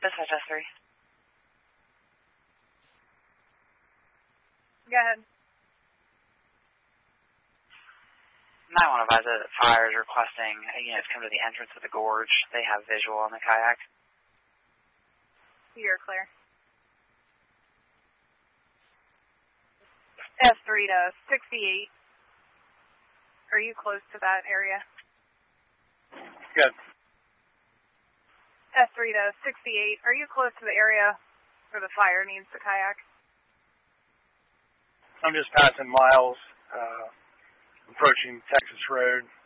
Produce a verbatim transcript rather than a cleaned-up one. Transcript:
This is S three. Go ahead. Might want to advise that fire is requesting a unit to come to the entrance of the gorge. They have visual on the kayak. You're clear. S three to sixty-eight. Are you close to that area? Good. S three to sixty-eight. Are you close to the area where the fire needs the kayak? I'm just passing Miles, uh, approaching Texas Road.